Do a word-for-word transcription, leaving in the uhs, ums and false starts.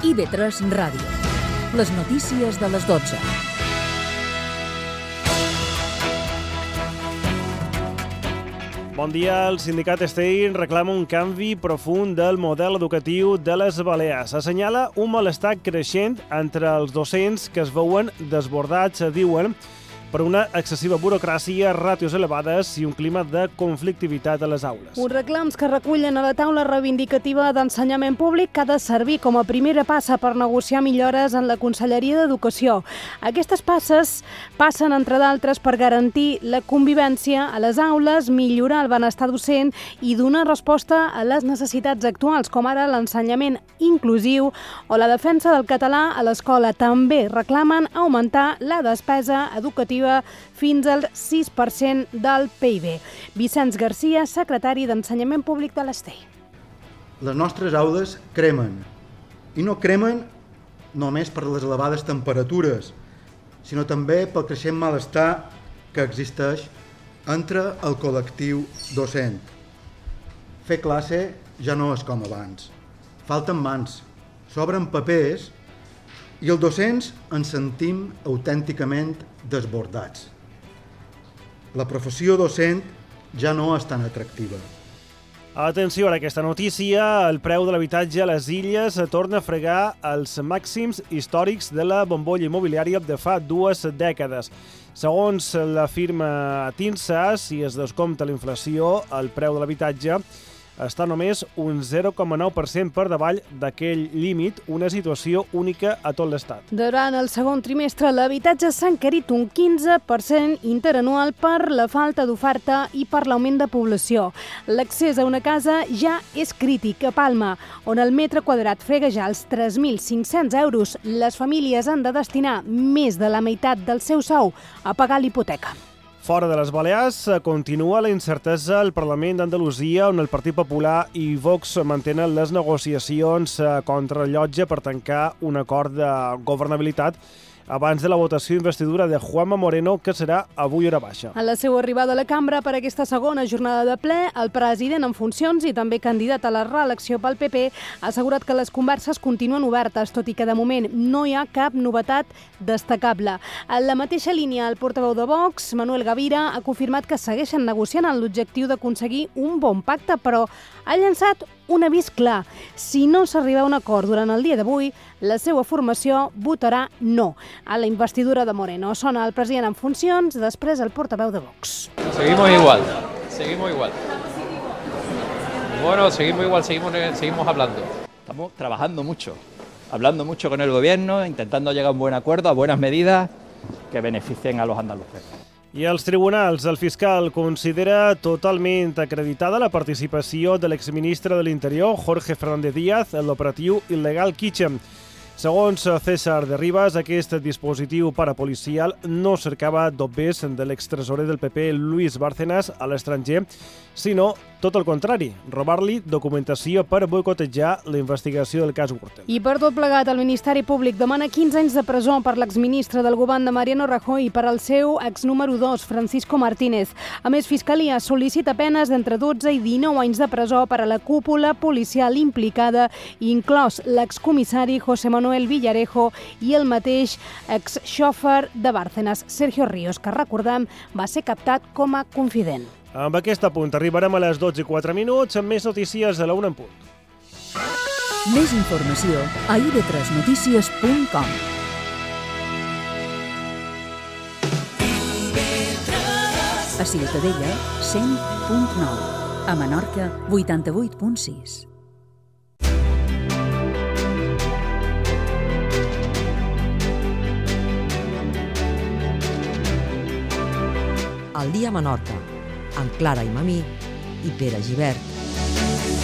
I V tres Ràdio. Les notícies de les dotze. Bon dia. El sindicat Stein reclama un canvi profund del model educatiu de les Balears. Assenyala un malestar creixent entre els docents que es veuen desbordats, diuen, per una excessiva burocràcia, ràtios elevades i un clima de conflictivitat a les aules. Uns reclams que recullen a la taula reivindicativa d'ensenyament públic que ha de servir com a primera passa per negociar millores en la Conselleria d'Educació. Aquestes passes passen, entre d'altres, per garantir la convivència a les aules, millorar el benestar docent i donar resposta a les necessitats actuals, com ara l'ensenyament inclusiu o la defensa del català a l'escola. També reclamen augmentar la despesa educativa fins al sis per cent del P I B. Vicenç Garcia, secretari d'Ensenyament Públic de l'Estei. Les nostres aules cremen, i no cremen només per les elevades temperatures, sinó també pel creixent malestar que existeix entre el col·lectiu docent. Fer classe ja no és com abans. Falten mans, sobren papers i els docents ens sentim autènticament desbordats. La professió docent ja no és tan atractiva. Atenció a aquesta notícia. El preu de l'habitatge a les Illes torna a fregar els màxims històrics de la bombolla immobiliària de fa dues dècades. Segons la firma TINSA, si es descompta la inflació, el preu de l'habitatge està només un zero coma nou per cent per davall d'aquell límit, una situació única a tot l'Estat. Durant el segon trimestre, l'habitatge s'ha encarit un quinze per cent interanual per la falta d'oferta i per l'augment de població. L'accés a una casa ja és crític a Palma, on el metre quadrat frega ja els tres mil cinc-cents euros. Les famílies han de destinar més de la meitat del seu sou a pagar l'hipoteca. Fora de les Balears, continua la incertesa al Parlament d'Andalusia, on el Partit Popular i Vox mantenen les negociacions contra el Llotja per tancar un acord de governabilitat abans de la votació d'investidura de Juanma Moreno, que serà avui hora baixa. A la seva arribada a la cambra per aquesta segona jornada de ple, el president en funcions i també candidat a la reelecció pel P P ha assegurat que les converses continuen obertes, tot i que de moment no hi ha cap novetat destacable. En la mateixa línia, el portaveu de Vox, Manuel Gavira, ha confirmat que segueixen negociant amb l'objectiu d'aconseguir un bon pacte, però ha llançat un avís clar. Si no s'arriba a un acord durant el dia d'avui, la seva formació votarà no a la investidura de Moreno. Sona el president en funcions, després el portaveu de Vox. Seguimos igual, seguimos igual. Bueno, seguimos igual, seguimos, seguimos hablando. Estamos trabajando mucho, hablando mucho con el gobierno, intentando llegar a un buen acuerdo, a buenas medidas que beneficien a los andaluces. I als tribunals, el fiscal considera totalment acreditada la participació de l'exministre de l'Interior, Jorge Fernández Díaz, en l'operatiu il·legal Kitchen. Segons César de Rivas, aquest dispositiu parapolicial no cercava dobbers de l'extresorer del P P, Luis Bárcenas, a l'estranger, sinó tot el contrari, robar-li documentació per boicotejar la investigació del cas Gürtel. I per tot plegat, el Ministeri Públic demana quinze anys de presó per l'exministre del govern de Mariano Rajoy i per al seu exnúmero dos, Francisco Martínez. A més, Fiscalia sol·licita penes d'entre dotze i dinou anys de presó per a la cúpula policial implicada, inclòs l'excomissari José Manuel Villarejo i el mateix exxòfer de Bárcenas, Sergio Ríos, que recordem va ser captat com a confident. Amb aquest apunt arribarem a les dotze i quatre minuts amb més notícies a la una en punt. Més informació a i ve tres notícies punt com. A Ciutadella, cent punt nou. A Menorca, vuitanta-vuit punt sis. El dia a Menorca, amb Clara i Mamí i Pere Gibert.